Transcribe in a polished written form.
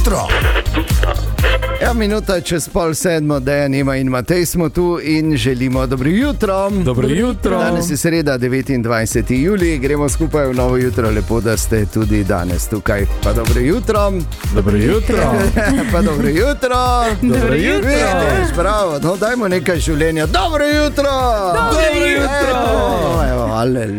jutro. Ja, minuta čez 6:30, Dejan, Ema in Matej smo tu in želimo dobro jutro. Dobro jutro. Danes je sreda, 29. julij, gremo skupaj v novo jutro. Lepo, da ste tudi danes tukaj. Pa dobro jutro. Dobro jutro. Pa dobro jutro. Dobro jutro. Vidiš, bravo, no, dajmo nekaj življenja. Dobro jutro. Dobro jutro. Evo,